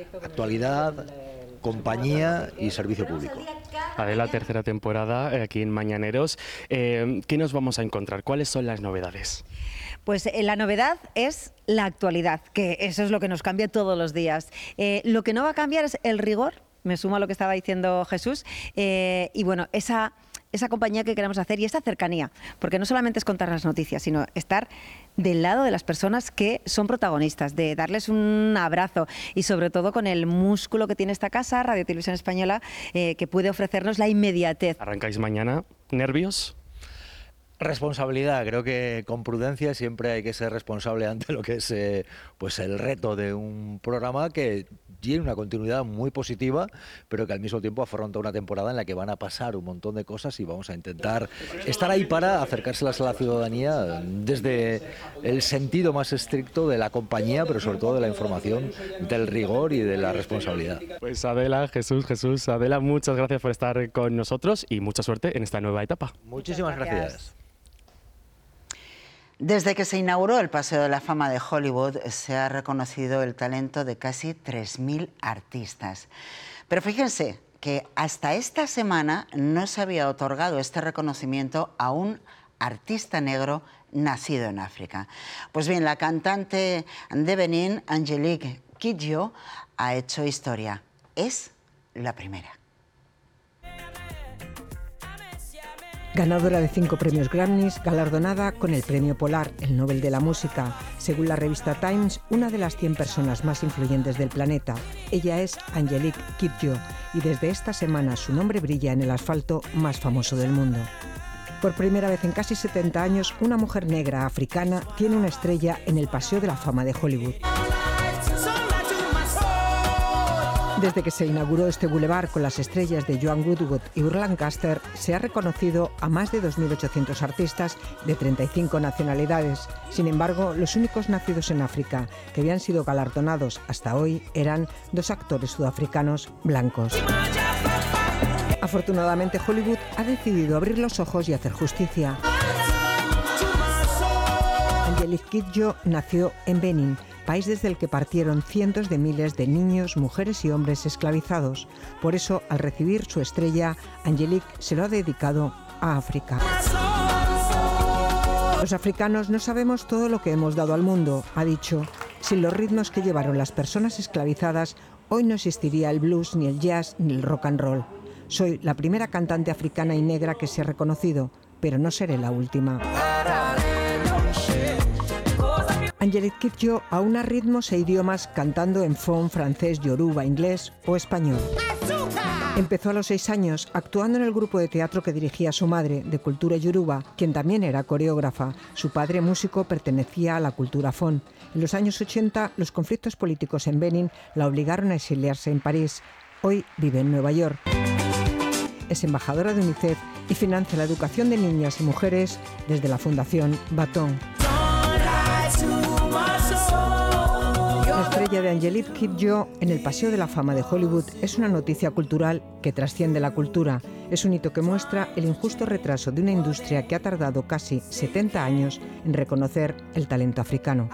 actualidad, compañía y servicio público. Adela, tercera temporada aquí en Mañaneros. ¿Qué nos vamos a encontrar? ¿Cuáles son las novedades? Pues la novedad es la actualidad, que eso es lo que nos cambia todos los días. Lo que no va a cambiar es el rigor, me sumo a lo que estaba diciendo Jesús, y bueno, esa compañía que queremos hacer y esa cercanía, porque no solamente es contar las noticias, sino estar del lado de las personas que son protagonistas, de darles un abrazo y sobre todo con el músculo que tiene esta casa, Radio Televisión Española, que puede ofrecernos la inmediatez. ¿Arrancáis mañana? ¿Nervios? Responsabilidad, creo que con prudencia siempre hay que ser responsable ante lo que es pues el reto de un programa que tiene una continuidad muy positiva, pero que al mismo tiempo afronta una temporada en la que van a pasar un montón de cosas y vamos a intentar estar ahí para acercárselas a la ciudadanía desde el sentido más estricto de la compañía, pero sobre todo de la información, del rigor y de la responsabilidad. Pues Adela, Jesús, Adela, muchas gracias por estar con nosotros y mucha suerte en esta nueva etapa. Muchísimas gracias. Desde que se inauguró el Paseo de la Fama de Hollywood, se ha reconocido el talento de casi 3.000 artistas. Pero fíjense que hasta esta semana no se había otorgado este reconocimiento a un artista negro nacido en África. Pues bien, la cantante de Benín, Angelique Kidjo, ha hecho historia. Es la primera. Ganadora de 5 premios Grammys, galardonada con el Premio Polar, el Nobel de la Música. Según la revista Times, una de las 100 personas más influyentes del planeta. Ella es Angelique Kidjo y desde esta semana su nombre brilla en el asfalto más famoso del mundo. Por primera vez en casi 70 años, una mujer negra africana tiene una estrella en el Paseo de la Fama de Hollywood. Desde que se inauguró este bulevar con las estrellas de Joan Woodward y Burt Lancaster, se ha reconocido a más de 2.800 artistas de 35 nacionalidades. Sin embargo, los únicos nacidos en África que habían sido galardonados hasta hoy eran 2 actores sudafricanos blancos. Afortunadamente, Hollywood ha decidido abrir los ojos y hacer justicia. Angelique Kidjo nació en Benín, país desde el que partieron cientos de miles de niños, mujeres y hombres esclavizados. Por eso, al recibir su estrella, Angelique se lo ha dedicado a África. Los africanos no sabemos todo lo que hemos dado al mundo, ha dicho. Sin los ritmos que llevaron las personas esclavizadas, hoy no existiría el blues, ni el jazz, ni el rock and roll. Soy la primera cantante africana y negra que se ha reconocido, pero no seré la última. Angelique Kidjo aúna ritmos e idiomas cantando en fon, francés, yoruba, inglés o español. Empezó a los 6 años actuando en el grupo de teatro que dirigía su madre, de cultura yoruba, quien también era coreógrafa. Su padre, músico, pertenecía a la cultura fon. En los años 80, los conflictos políticos en Benín la obligaron a exiliarse en París. Hoy vive en Nueva York. Es embajadora de UNICEF y financia la educación de niñas y mujeres desde la Fundación Baton. La estrella de Angelique Kidjo en el Paseo de la Fama de Hollywood es una noticia cultural que trasciende la cultura. Es un hito que muestra el injusto retraso de una industria que ha tardado casi 70 años en reconocer el talento africano.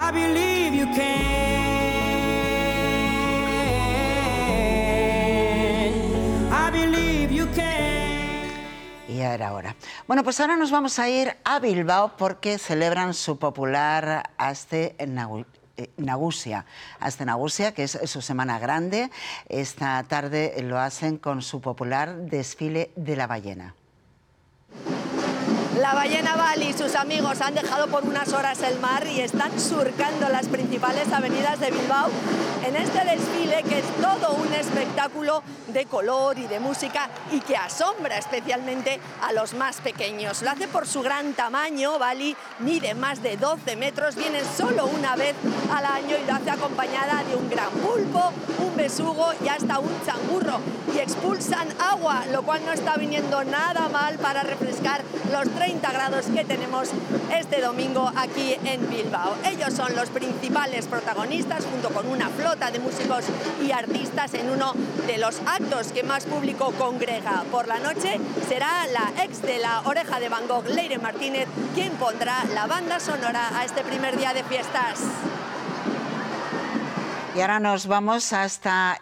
Y ya era hora. Bueno, pues ahora nos vamos a ir a Bilbao porque celebran su popular Aste Nagusia, que es su semana grande. Esta tarde lo hacen con su popular desfile de la ballena. La ballena Bali y sus amigos han dejado por unas horas el mar y están surcando las principales avenidas de Bilbao en este desfile que es todo un espectáculo de color y de música y que asombra especialmente a los más pequeños. Lo hace por su gran tamaño. Bali mide más de 12 metros, viene solo una vez al año y lo hace acompañada de un gran pulpo, un besugo y hasta un changurro. Y expulsan agua, lo cual no está viniendo nada mal para refrescar los 30 grados que tenemos este domingo aquí en Bilbao. Ellos son los principales protagonistas junto con una flota de músicos y artistas en uno de los actos que más público congrega. Por la noche será la ex de la Oreja de Van Gogh, Leire Martínez, quien pondrá la banda sonora a este primer día de fiestas. Y ahora nos vamos hasta